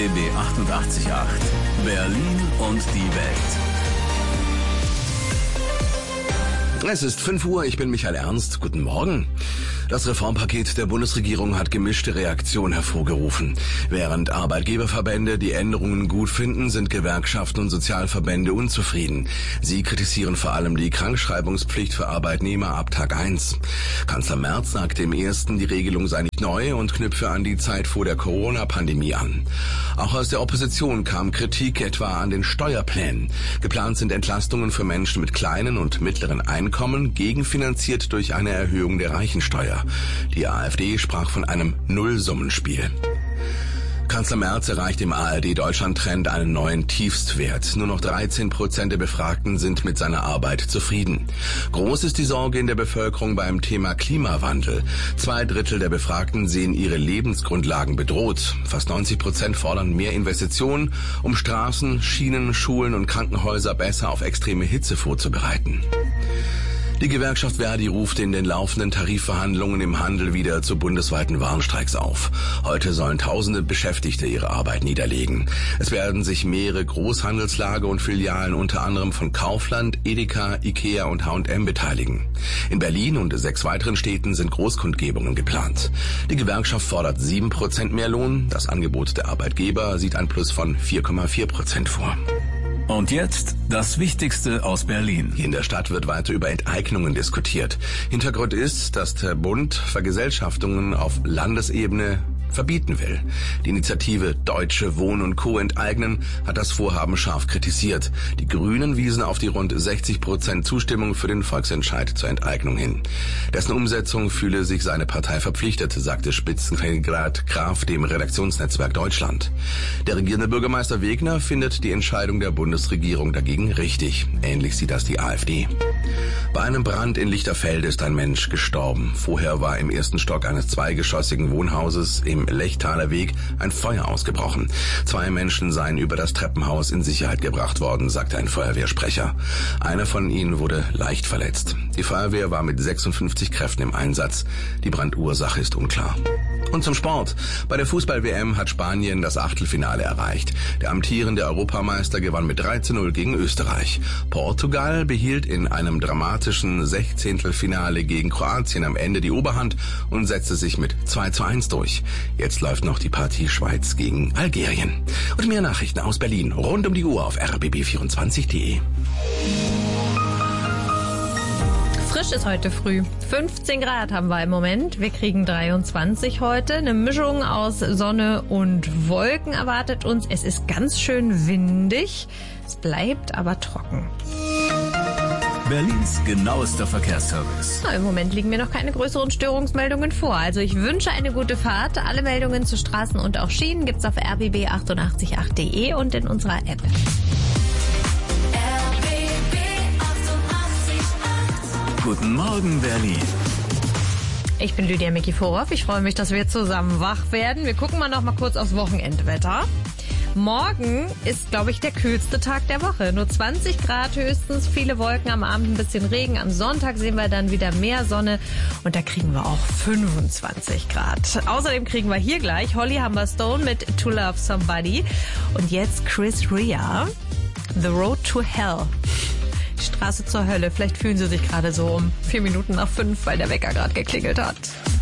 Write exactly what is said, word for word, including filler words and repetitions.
B B achtundachtzig Komma acht. Berlin und die Welt. Es ist fünf Uhr, ich bin Michael Ernst. Guten Morgen. Das Reformpaket der Bundesregierung hat gemischte Reaktionen hervorgerufen. Während Arbeitgeberverbände die Änderungen gut finden, sind Gewerkschaften und Sozialverbände unzufrieden. Sie kritisieren vor allem die Krankschreibungspflicht für Arbeitnehmer ab Tag eins. Kanzler Merz sagte im ersten, die Regelung sei nicht neu und knüpfe an die Zeit vor der Corona-Pandemie an. Auch aus der Opposition kam Kritik etwa an den Steuerplänen. Geplant sind Entlastungen für Menschen mit kleinen und mittleren Einkommen, gegenfinanziert durch eine Erhöhung der Reichensteuer. Die AfD sprach von einem Nullsummenspiel. Kanzler Merz erreicht im A R D-Deutschland-Trend einen neuen Tiefstwert. Nur noch dreizehn Prozent der Befragten sind mit seiner Arbeit zufrieden. Groß ist die Sorge in der Bevölkerung beim Thema Klimawandel. Zwei Drittel der Befragten sehen ihre Lebensgrundlagen bedroht. Fast neunzig Prozent fordern mehr Investitionen, um Straßen, Schienen, Schulen und Krankenhäuser besser auf extreme Hitze vorzubereiten. Die Gewerkschaft Verdi ruft in den laufenden Tarifverhandlungen im Handel wieder zu bundesweiten Warnstreiks auf. Heute sollen tausende Beschäftigte ihre Arbeit niederlegen. Es werden sich mehrere Großhandelslager und Filialen unter anderem von Kaufland, Edeka, Ikea und H und M beteiligen. In Berlin und sechs weiteren Städten sind Großkundgebungen geplant. Die Gewerkschaft fordert sieben Prozent mehr Lohn. Das Angebot der Arbeitgeber sieht ein Plus von vier Komma vier Prozent vor. Und jetzt das Wichtigste aus Berlin. Hier in der Stadt wird weiter über Enteignungen diskutiert. Hintergrund ist, dass der Bund Vergesellschaftungen auf Landesebene verbieten will. Die Initiative Deutsche Wohnen und Co. enteignen hat das Vorhaben scharf kritisiert. Die Grünen wiesen auf die rund sechzig Prozent Zustimmung für den Volksentscheid zur Enteignung hin. Dessen Umsetzung fühle sich seine Partei verpflichtet, sagte Spitzenkandidat Graf dem Redaktionsnetzwerk Deutschland. Der regierende Bürgermeister Wegner findet die Entscheidung der Bundesregierung dagegen richtig. Ähnlich sieht das die AfD. Bei einem Brand in Lichterfelde ist ein Mensch gestorben. Vorher war im ersten Stock eines zweigeschossigen Wohnhauses im Lechtaler Weg ein Feuer ausgebrochen. Zwei Menschen seien über das Treppenhaus in Sicherheit gebracht worden, sagte ein Feuerwehrsprecher. Einer von ihnen wurde leicht verletzt. Die Feuerwehr war mit sechsundfünfzig Kräften im Einsatz. Die Brandursache ist unklar. Und zum Sport. Bei der Fußball-W M hat Spanien das Achtelfinale erreicht. Der amtierende Europameister gewann mit drei zu null gegen Österreich. Portugal behielt in einem dramatischen Sechzehntelfinale gegen Kroatien am Ende die Oberhand und setzte sich mit zwei zu eins durch. Jetzt läuft noch die Partie Schweiz gegen Algerien. Und mehr Nachrichten aus Berlin rund um die Uhr auf r b b vierundzwanzig punkt de. Frisch ist heute früh. fünfzehn Grad haben wir im Moment. Wir kriegen dreiundzwanzig heute. Eine Mischung aus Sonne und Wolken erwartet uns. Es ist ganz schön windig. Es bleibt aber trocken. Berlins genauester Verkehrsservice. Na, im Moment liegen mir noch keine größeren Störungsmeldungen vor. Also ich wünsche eine gute Fahrt. Alle Meldungen zu Straßen und auch Schienen gibt's auf r b b achtundachtzig punkt acht punkt de und in unserer App. Guten Morgen, Berlin. Ich bin Lydia Mikiforov. Ich freue mich, dass wir zusammen wach werden. Wir gucken mal noch mal kurz aufs Wochenendwetter. Morgen ist, glaube ich, der kühlste Tag der Woche. Nur zwanzig Grad höchstens, viele Wolken, am Abend ein bisschen Regen. Am Sonntag sehen wir dann wieder mehr Sonne und da kriegen wir auch fünfundzwanzig Grad. Außerdem kriegen wir hier gleich Holly Humberstone mit To Love Somebody. Und jetzt Chris Rea, The Road to Hell. Die Straße zur Hölle. Vielleicht fühlen Sie sich gerade so um vier Minuten nach fünf, weil der Wecker gerade geklingelt hat.